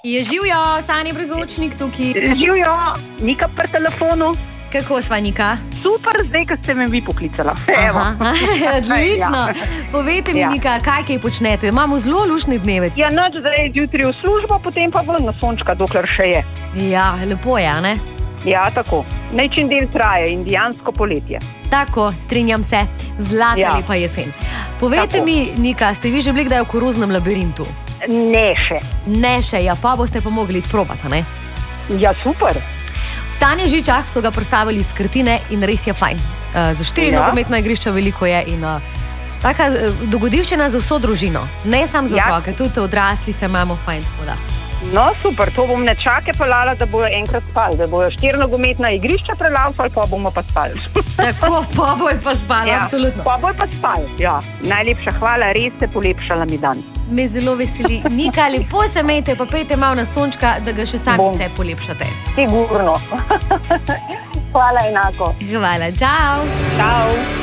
Je živjo, Sanja Brezočnik tukaj. Živjo, Nika pri telefonu. Kako sva, Nika? Super, zdaj, ko ste me vi poklicala. Odlično. Povejte mi, Nika, kaj počnete? Imamo zelo luštne dneve. Ja, noč zdaj jutri v službo, potem pa ven na sončka, dokler še je. Ja, lepo je, ne? Ja, tako. Najčim del traja, indijansko poletje. Tako, strinjam se. Zlata lepa jesen. Povejte mi, Nika, ste vi že bili kdaj v koruznem labirintu? Ne še. Ne še, ja, pa boste pa mogli probati, ne? Ja, super. V Stanje Žičah so ga predstavili iz Krtine in res je fajn. Za 4 nogometna igrišča veliko je in taka dogodivščina za vso družino. Ne samo za otroke, tudi odrasli se imamo fajn, tako da. No, super, to bom nečake pelala, da bojo enkrat spali, da bojo 4 nogometna igrišča prelaufali, pa bomo pa spali. Tako, pa bojo pa spali, absolutno. Pa bojo pa spali, ja. Najlepša hvala, res ste polepšala mi dan. Me zelo veseli. Nika, lepo se imejte, pa pejte malo na sončka, da ga še sami se polepšate. Sigurno. Hvala enako. Hvala, čau. Čau.